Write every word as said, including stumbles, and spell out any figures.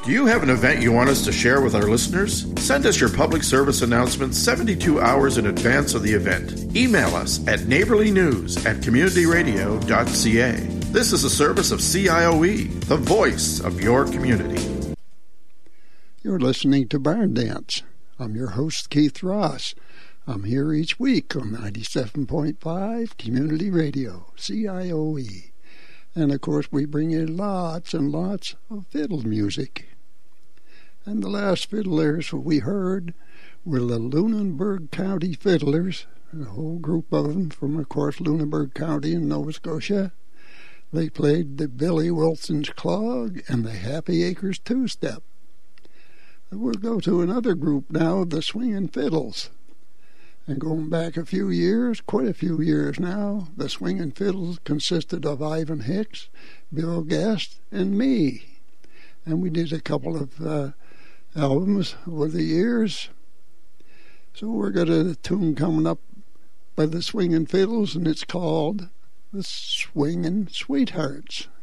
Do you have an event you want us to share with our listeners? Send us your public service announcement seventy-two hours in advance of the event. Email us at neighborlynews at community radio dot c a. This is a service of C I O E, the voice of your community. You're listening to Barn Dance. I'm your host, Keith Ross. I'm here each week on ninety-seven point five Community Radio, C I O E. And, of course, we bring in lots and lots of fiddle music. And the last fiddlers we heard were the Lunenburg County Fiddlers, a whole group of them from, of course, Lunenburg County in Nova Scotia. They played the Billy Wilson's Clog and the Happy Acres Two-Step. We'll go to another group now, the Swingin' Fiddles. And going back a few years, quite a few years now, the Swingin' Fiddles consisted of Ivan Hicks, Bill Guest, and me. And we did a couple of uh, albums over the years. So we're got a tune coming up by the Swingin' Fiddles, and it's called The Swingin' Sweethearts.